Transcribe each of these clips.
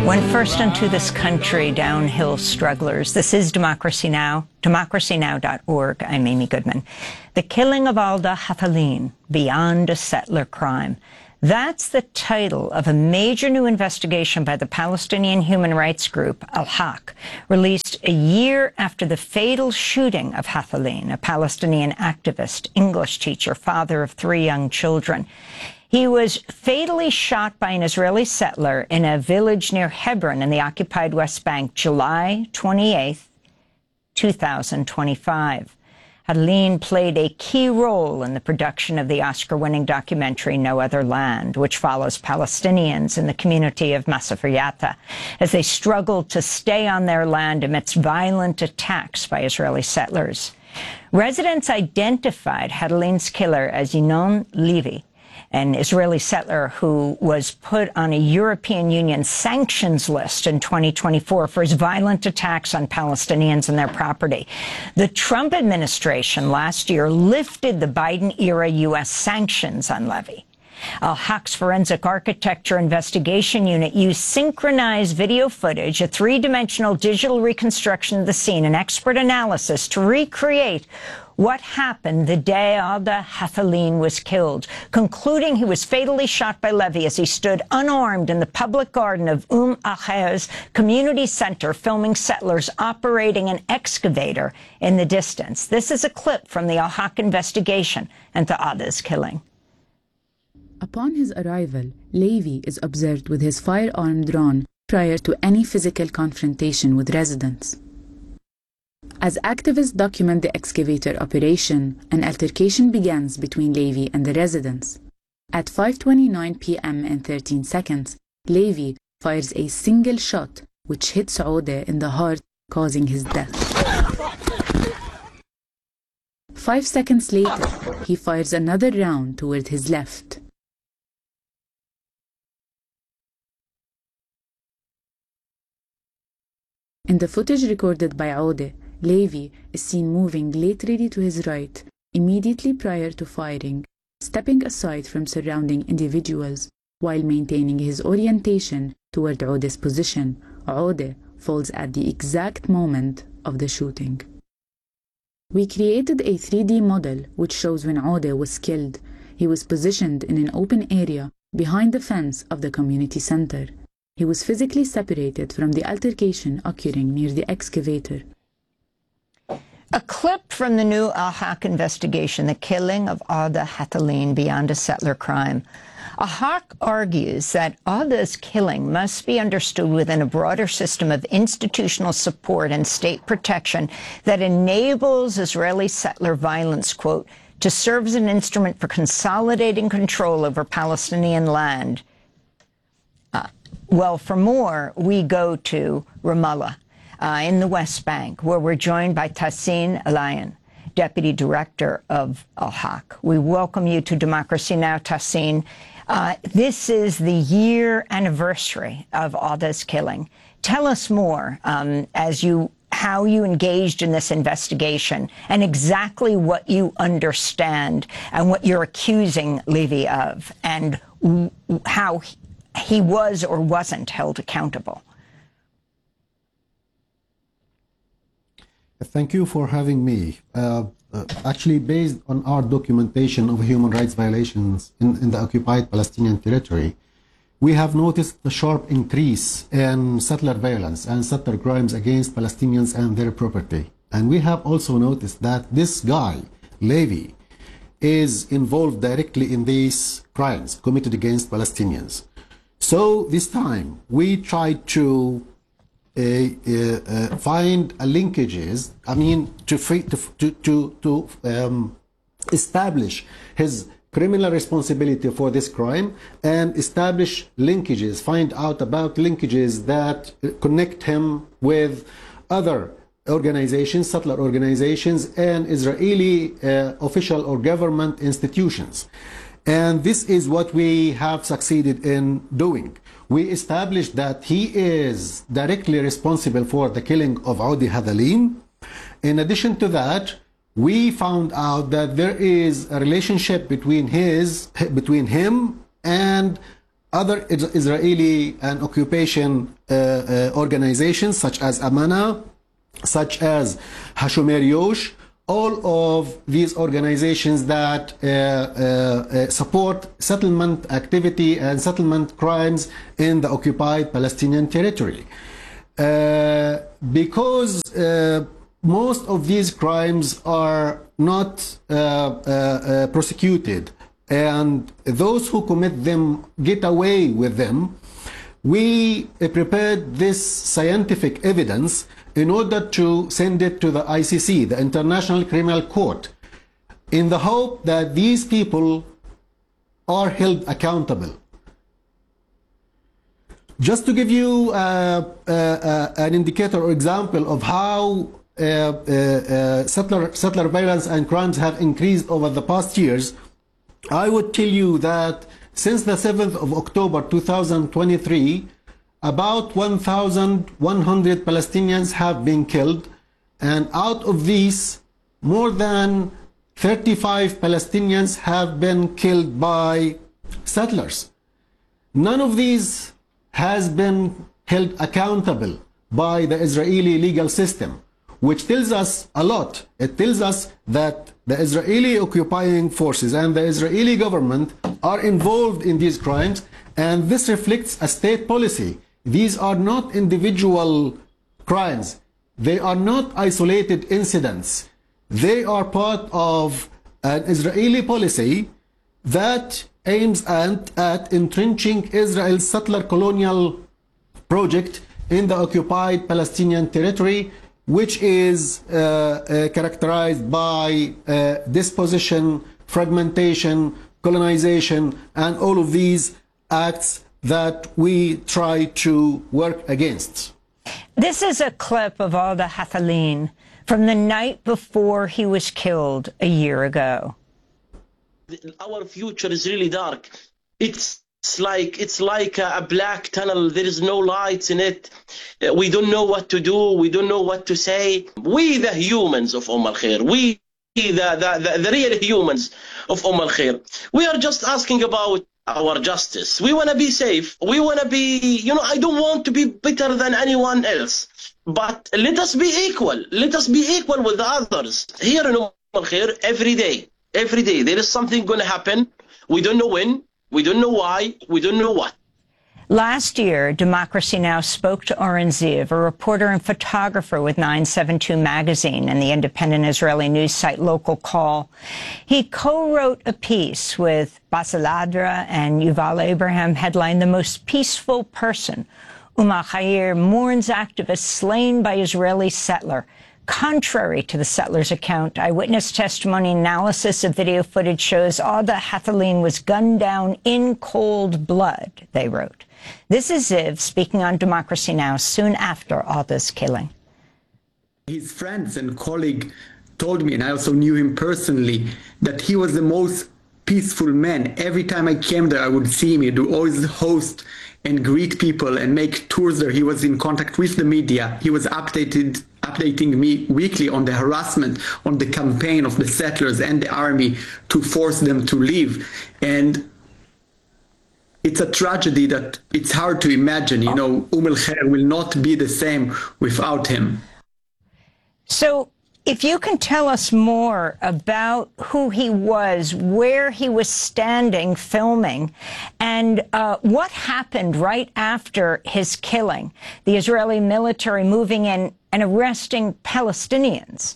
Went first into this country, downhill strugglers. This is Democracy Now!, democracynow.org. I'm Amy Goodman. The killing of Alda Hathaleen, beyond a settler crime. That's the title of a major new investigation by the Palestinian human rights group Al-Haq, released a year after the fatal shooting of Hathaleen, a Palestinian activist, English teacher, father of 3 young children. He was fatally shot by an Israeli settler in a village near Hebron in the occupied West Bank, July 28, 2025. Hathaleen played a key role in the production of the Oscar-winning documentary No Other Land, which follows Palestinians in the community of Masafer Yatta as they struggled to stay on their land amidst violent attacks by Israeli settlers. Residents identified Hathaleen's killer as Yinon Levy, an Israeli settler who was put on a European Union sanctions list in 2024 for his violent attacks on Palestinians and their property. The Trump administration last year lifted the Biden-era U.S. sanctions on Levy. Al-Haq's Forensic Architecture Investigation Unit used synchronized video footage, a 3-dimensional digital reconstruction of the scene, and expert analysis to recreate what happened the day Alda Hathaleen was killed, concluding he was fatally shot by Levy as he stood unarmed in the public garden of Al-Khair's community center, filming settlers operating an excavator in the distance. This is a clip from the Al-Haq investigation into Alda's killing. Upon his arrival, Levy is observed with his firearm drawn prior to any physical confrontation with residents. As activists document the excavator operation, an altercation begins between Levy and the residents. At 5:29 p.m. and 13 seconds, Levy fires a single shot which hits Ode in the heart, causing his death. 5 seconds later, he fires another round toward his left. In the footage recorded by Ode, Levy is seen moving laterally to his right, immediately prior to firing, stepping aside from surrounding individuals while maintaining his orientation toward Ode's position. Ode falls at the exact moment of the shooting. We created a 3D model which shows when Ode was killed. He was positioned in an open area behind the fence of the community center. He was physically separated from the altercation occurring near the excavator. A clip from the new Al-Haq investigation, the killing of Alda Hathaleen beyond a settler crime. Al-Haq argues that Alda's killing must be understood within a broader system of institutional support and state protection that enables Israeli settler violence, quote, to serve as an instrument for consolidating control over Palestinian land. Well, for more, we go to Ramallah in the West Bank, where we're joined by Tahseen Alayan, Deputy Director of Al-Haq. We welcome you to Democracy Now!, Tahseen. This is the year anniversary of Alda's killing. Tell us more how you engaged in this investigation and exactly what you understand and what you're accusing Levy of, and how he was or wasn't held accountable. Thank you for having me. Actually, based on our documentation of human rights violations in the occupied Palestinian territory, we have noticed a sharp increase in settler violence and settler crimes against Palestinians and their property. And we have also noticed that this guy, Levy, is involved directly in these crimes committed against Palestinians. So this time we tried to find linkages. I mean, to establish his criminal responsibility for this crime and establish linkages, find out about linkages that connect him with other organizations, settler organizations, and Israeli official or government institutions. And this is what we have succeeded in doing. We established that he is directly responsible for the killing of Audi Hathaleen. In addition to that, we found out that there is a relationship between him and other Israeli and occupation organizations such as Amana, such as Hashomer Yosh, all of these organizations that support settlement activity and settlement crimes in the occupied Palestinian territory. Because most of these crimes are not prosecuted, and those who commit them get away with them, we prepared this scientific evidence in order to send it to the ICC, the International Criminal Court, in the hope that these people are held accountable. Just to give you an indicator or example of how settler violence and crimes have increased over the past years, I would tell you that since the 7th of October 2023, about 1,100 Palestinians have been killed, and out of these, more than 35 Palestinians have been killed by settlers. None of these has been held accountable by the Israeli legal system, which tells us a lot. It tells us that the Israeli occupying forces and the Israeli government are involved in these crimes, and this reflects a state policy. These are not individual crimes. They are not isolated incidents. They are part of an Israeli policy that aims at entrenching Israel's settler colonial project in the occupied Palestinian territory, which is characterized by disposition, fragmentation, colonization, and all of these acts that we try to work against. This is a clip of Alda Hathalin from the night before he was killed a year ago. Our future is really dark. It's like a black tunnel. There is no lights in it. We don't know what to do. We don't know what to say. We, the humans of Al Khair, we, the real humans of Al Khair, we are just asking about our justice. We want to be safe. We want to be, I don't want to be better than anyone else. But let us be equal. Let us be equal with the others. Here in Al Khair, every day, there is something going to happen. We don't know when. We don't know why. We don't know what. Last year, Democracy Now! Spoke to Oren Ziv, a reporter and photographer with 972 magazine and the independent Israeli news site Local Call. He co-wrote a piece with Bassel Adra and Yuval Abraham headlined "The Most Peaceful Person." Umar Khair mourns activists slain by Israeli settler. Contrary to the settler's account, eyewitness testimony analysis of video footage shows Alda Hathalin was gunned down in cold blood, they wrote. This is Ziv speaking on Democracy Now! Soon after Alda's killing. His friends and colleague told me, and I also knew him personally, that he was the most peaceful man. Every time I came there, I would see him. He would always host and greet people and make tours there. He was in contact with the media. He was updating me weekly on the harassment, on the campaign of the settlers and the army to force them to leave. And it's a tragedy that it's hard to imagine. Al Khair will not be the same without him. So if you can tell us more about who he was, where he was standing filming, and what happened right after his killing, the Israeli military moving in and arresting Palestinians.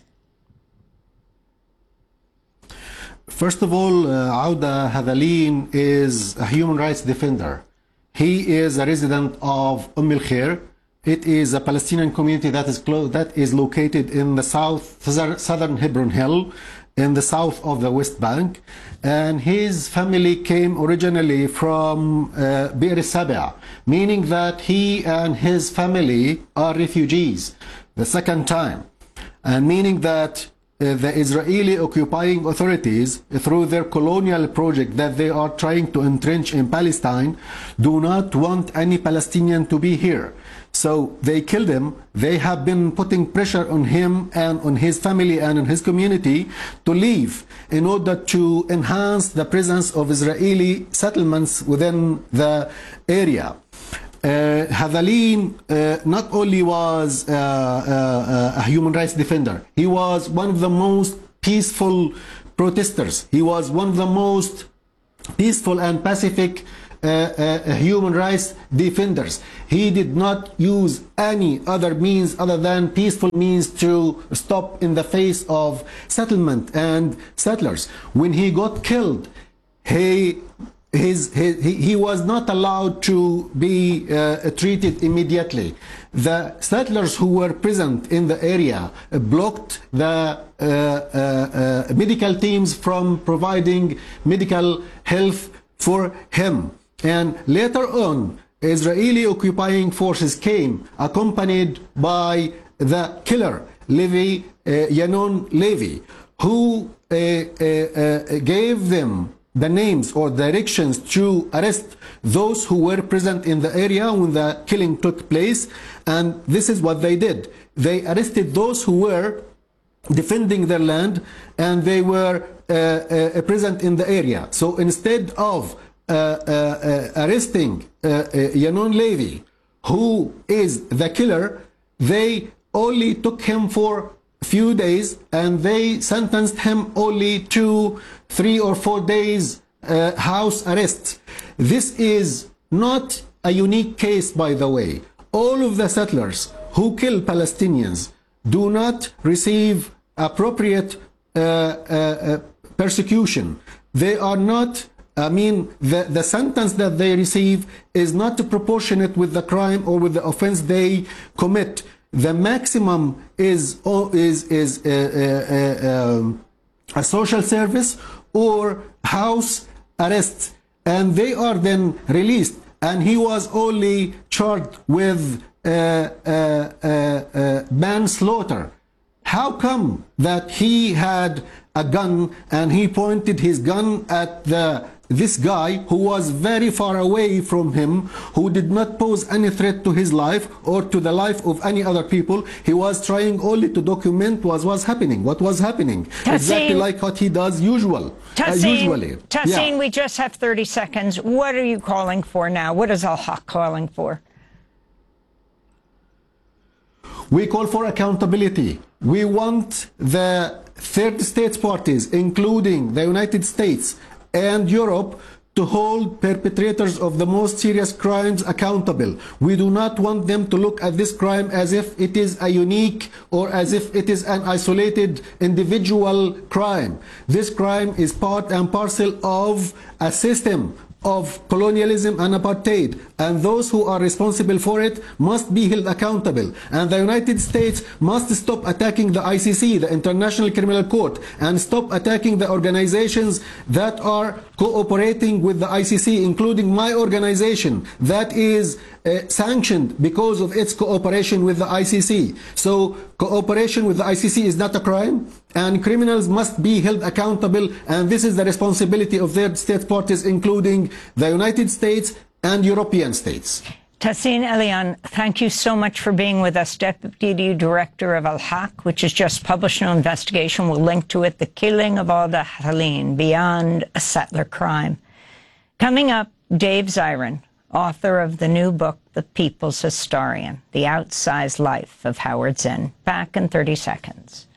First of all, Auda Hathalin is a human rights defender. He is a resident of Al Khair. It is a Palestinian community that is located in the southern Hebron Hill, in the south of the West Bank. And his family came originally from Bir Sabia, meaning that he and his family are refugees the second time. And meaning that the Israeli occupying authorities, through their colonial project that they are trying to entrench in Palestine, do not want any Palestinian to be here. So they killed him. They have been putting pressure on him and on his family and on his community to leave in order to enhance the presence of Israeli settlements within the area. Hadalin not only was a human rights defender, he was one of the most peaceful protesters. He was one of the most peaceful and pacific human rights defenders. He did not use any other means other than peaceful means to stop in the face of settlement and settlers. When he got killed, he was not allowed to be treated immediately. The settlers who were present in the area blocked the medical teams from providing medical health for him. And later on, Israeli occupying forces came accompanied by the killer, Yanon Levy, who gave them the names or directions to arrest those who were present in the area when the killing took place. And this is what they did. They arrested those who were defending their land and they were present in the area. So instead of arresting Yanon Levy, who is the killer, they only took him for a few days and they sentenced him only to 3 or 4 days house arrest. This is not a unique case, by the way. All of the settlers who kill Palestinians do not receive appropriate persecution. They are not, the sentence that they receive is not proportionate with the crime or with the offense they commit. The maximum is a social service or house arrest, and they are then released. And he was only charged with manslaughter. How come that he had a gun and he pointed his gun at this guy who was very far away from him, who did not pose any threat to his life or to the life of any other people? He was trying only to document what was happening. Exactly like what he does usually. Tassin, we just have 30 seconds. What are you calling for now? What is Al-Haq calling for? We call for accountability. We want the third state parties, including the United States and Europe, to hold perpetrators of the most serious crimes accountable. We do not want them to look at this crime as if it is a unique or as if it is an isolated individual crime. This crime is part and parcel of a system of colonialism and apartheid, and those who are responsible for it must be held accountable. And the United States must stop attacking the ICC, the International Criminal Court, and stop attacking the organizations that are cooperating with the ICC, including my organization that is sanctioned because of its cooperation with the ICC. So cooperation with the ICC is not a crime, and criminals must be held accountable, and this is the responsibility of their state parties, including the United States and European states. Tassin Elian, thank you so much for being with us. Deputy Director of Al-Haq, which has just published an investigation. We'll link to it, The Killing of Alda Hadalin, Beyond a Settler Crime. Coming up, Dave Zirin, author of the new book, The People's Historian, The Outsized Life of Howard Zinn. Back in 30 seconds.